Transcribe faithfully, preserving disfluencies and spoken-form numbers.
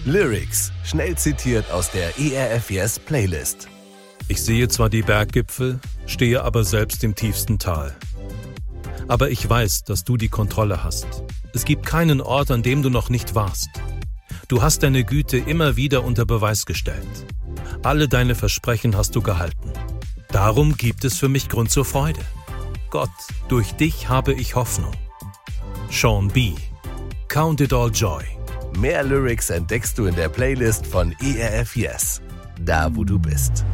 Lyrics, schnell zitiert aus der E R F Yes Playlist. Ich sehe zwar die Berggipfel, stehe aber selbst im tiefsten Tal. Aber ich weiß, dass du die Kontrolle hast. Es gibt keinen Ort, an dem du noch nicht warst. Du hast deine Güte immer wieder unter Beweis gestellt. Alle deine Versprechen hast du gehalten. Darum gibt es für mich Grund zur Freude. Gott, durch dich habe ich Hoffnung. Sean B. Count it all joy. Mehr Lyrics entdeckst du in der Playlist von E R F Yes. Da, wo du bist.